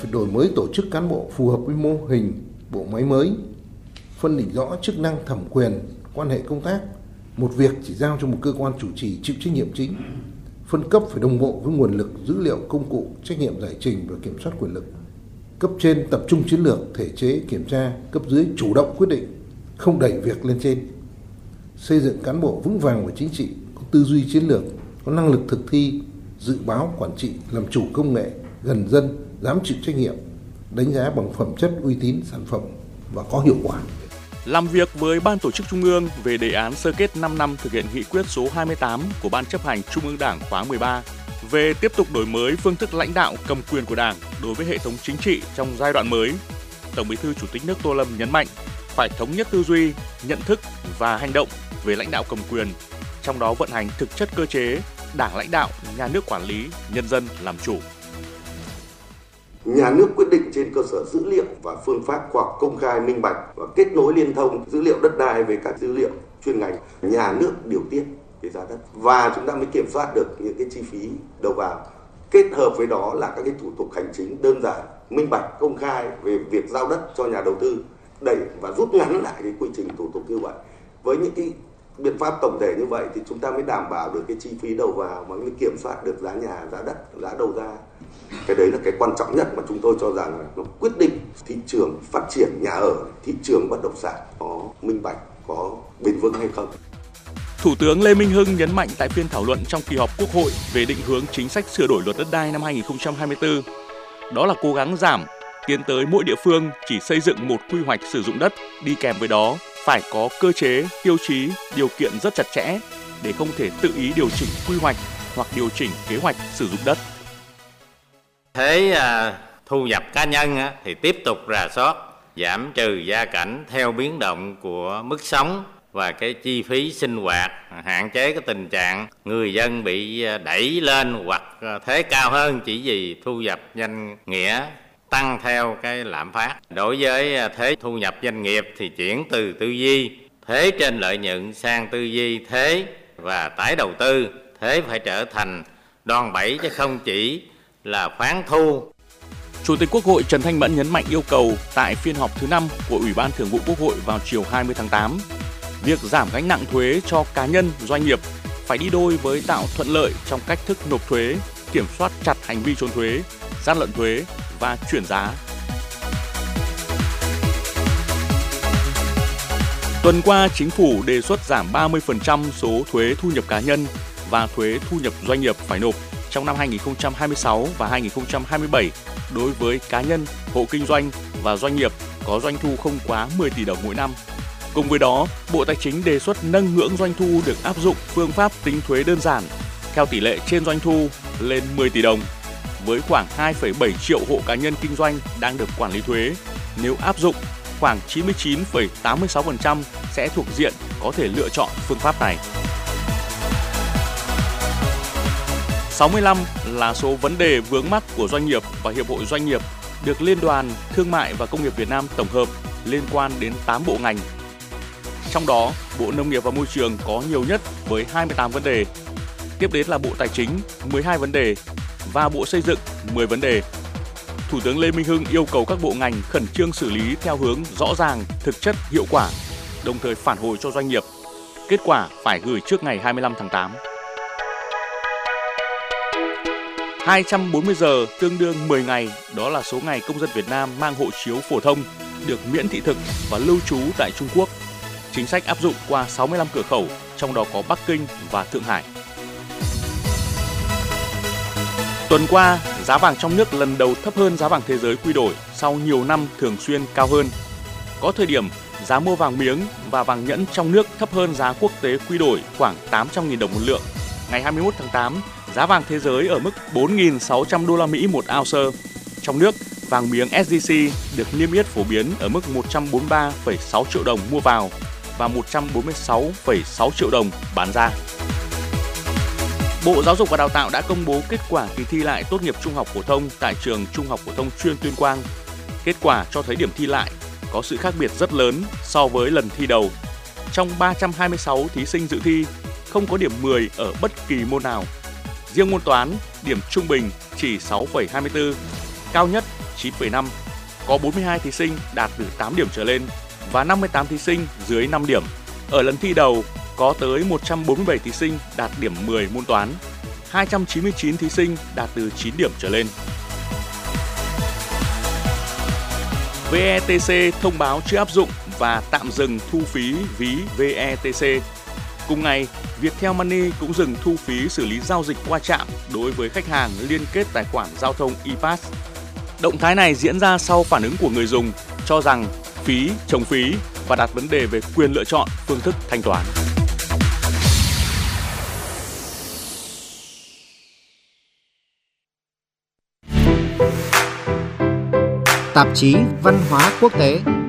phải đổi mới tổ chức cán bộ phù hợp với mô hình bộ máy mới, phân định rõ chức năng thẩm quyền, quan hệ công tác, một việc chỉ giao cho một cơ quan chủ trì chịu trách nhiệm chính, phân cấp phải đồng bộ với nguồn lực, dữ liệu, công cụ, trách nhiệm giải trình và kiểm soát quyền lực. Cấp trên tập trung chiến lược, thể chế, kiểm tra, cấp dưới chủ động quyết định, không đẩy việc lên trên. Xây dựng cán bộ vững vàng về chính trị, có tư duy chiến lược, có năng lực thực thi, dự báo, quản trị, làm chủ công nghệ, gần dân, dám chịu trách nhiệm, đánh giá bằng phẩm chất, uy tín, sản phẩm và có hiệu quả. Làm việc với Ban Tổ chức Trung ương về đề án sơ kết 5 năm thực hiện nghị quyết số 28 của Ban chấp hành Trung ương Đảng khóa 13 về tiếp tục đổi mới phương thức lãnh đạo cầm quyền của Đảng đối với hệ thống chính trị trong giai đoạn mới, Tổng Bí thư Chủ tịch nước Tô Lâm nhấn mạnh phải thống nhất tư duy, nhận thức và hành động về lãnh đạo cầm quyền, trong đó vận hành thực chất cơ chế Đảng lãnh đạo, nhà nước quản lý, nhân dân làm chủ. Nhà nước quyết định trên cơ sở dữ liệu và phương pháp khoa học công khai, minh bạch và kết nối liên thông dữ liệu đất đai với các dữ liệu chuyên ngành. Nhà nước điều tiết cái giá đất và chúng ta mới kiểm soát được những cái chi phí đầu vào. Kết hợp với đó là các cái thủ tục hành chính đơn giản, minh bạch, công khai về việc giao đất cho nhà đầu tư, đẩy và rút ngắn lại cái quy trình thủ tục như vậy. Với những cái biện pháp tổng thể như vậy thì chúng ta mới đảm bảo được cái chi phí đầu vào mà mới kiểm soát được giá nhà, giá đất, giá đầu ra. Cái đấy là cái quan trọng nhất mà chúng tôi cho rằng là nó quyết định thị trường phát triển nhà ở, thị trường bất động sản có minh bạch, có bền vững hay không. Thủ tướng Lê Minh Hưng nhấn mạnh tại phiên thảo luận trong kỳ họp Quốc hội về định hướng chính sách sửa đổi luật đất đai năm 2024, đó là cố gắng giảm, tiến tới mỗi địa phương chỉ xây dựng một quy hoạch sử dụng đất, đi kèm với đó phải có cơ chế, tiêu chí, điều kiện rất chặt chẽ để không thể tự ý điều chỉnh quy hoạch hoặc điều chỉnh kế hoạch sử dụng đất. Thế thu nhập cá nhân thì tiếp tục rà soát, giảm trừ gia cảnh theo biến động của mức sống và cái chi phí sinh hoạt, hạn chế cái tình trạng người dân bị đẩy lên hoặc thế cao hơn chỉ vì thu nhập danh nghĩa tăng theo cái lạm phát. Đối với thế thu nhập doanh nghiệp thì chuyển từ tư duy thế trên lợi nhuận sang tư duy thế và tái đầu tư. Thế phải trở thành đòn bẩy chứ không chỉ là khoán thu. Chủ tịch Quốc hội Trần Thanh Mẫn nhấn mạnh yêu cầu tại phiên họp thứ 5 của Ủy ban Thường vụ Quốc hội vào chiều 20 tháng 8, việc giảm gánh nặng thuế cho cá nhân, doanh nghiệp phải đi đôi với tạo thuận lợi trong cách thức nộp thuế, kiểm soát chặt hành vi trốn thuế, gian lận thuế và chuyển giá. Tuần qua, Chính phủ đề xuất giảm 30% số thuế thu nhập cá nhân và thuế thu nhập doanh nghiệp phải nộp trong năm 2026 và 2027 đối với cá nhân, hộ kinh doanh và doanh nghiệp có doanh thu không quá 10 tỷ đồng mỗi năm. Cùng với đó, Bộ Tài chính đề xuất nâng ngưỡng doanh thu được áp dụng phương pháp tính thuế đơn giản theo tỷ lệ trên doanh thu lên 10 tỷ đồng, với khoảng 2,7 triệu hộ cá nhân kinh doanh đang được quản lý thuế. Nếu áp dụng, khoảng 99,86% sẽ thuộc diện có thể lựa chọn phương pháp này. 65 là số vấn đề vướng mắc của doanh nghiệp và Hiệp hội Doanh nghiệp được Liên đoàn Thương mại và Công nghiệp Việt Nam tổng hợp liên quan đến 8 bộ ngành. Trong đó, Bộ Nông nghiệp và Môi trường có nhiều nhất với 28 vấn đề. Tiếp đến là Bộ Tài chính 12 vấn đề và Bộ Xây dựng 10 vấn đề. Thủ tướng Lê Minh Hưng yêu cầu các bộ ngành khẩn trương xử lý theo hướng rõ ràng, thực chất, hiệu quả, đồng thời phản hồi cho doanh nghiệp. Kết quả phải gửi trước ngày 25 tháng 8. 240 giờ tương đương 10 ngày, đó là số ngày công dân Việt Nam mang hộ chiếu phổ thông được miễn thị thực và lưu trú tại Trung Quốc. Chính sách áp dụng qua 65 cửa khẩu, trong đó có Bắc Kinh và Thượng Hải. Tuần qua, giá vàng trong nước lần đầu thấp hơn giá vàng thế giới quy đổi sau nhiều năm thường xuyên cao hơn. Có thời điểm, giá mua vàng miếng và vàng nhẫn trong nước thấp hơn giá quốc tế quy đổi khoảng 800.000 đồng một lượng. Ngày 21 tháng 8, giá vàng thế giới ở mức 4.600 đô la Mỹ một ounce. Trong nước, vàng miếng SJC được niêm yết phổ biến ở mức 143,6 triệu đồng mua vào và 146,6 triệu đồng bán ra. Bộ Giáo dục và Đào tạo đã công bố kết quả kỳ thi lại tốt nghiệp trung học phổ thông tại trường Trung học phổ thông chuyên Tuyên Quang. Kết quả cho thấy điểm thi lại có sự khác biệt rất lớn so với lần thi đầu. Trong 326 thí sinh dự thi, không có điểm 10 ở bất kỳ môn nào. Riêng môn toán, điểm trung bình chỉ 6,24, cao nhất 9,5. Có 42 thí sinh đạt từ 8 điểm trở lên và 58 thí sinh dưới 5 điểm. Ở lần thi đầu, có tới 147 thí sinh đạt điểm 10 môn toán, 299 thí sinh đạt từ 9 điểm trở lên. VETC thông báo chưa áp dụng và tạm dừng thu phí ví VETC. Cùng ngày, Viettel Money cũng dừng thu phí xử lý giao dịch qua trạm đối với khách hàng liên kết tài khoản giao thông ePass. Động thái này diễn ra sau phản ứng của người dùng cho rằng phí chống phí và đặt vấn đề về quyền lựa chọn phương thức thanh toán. Tạp chí Văn hóa Quốc tế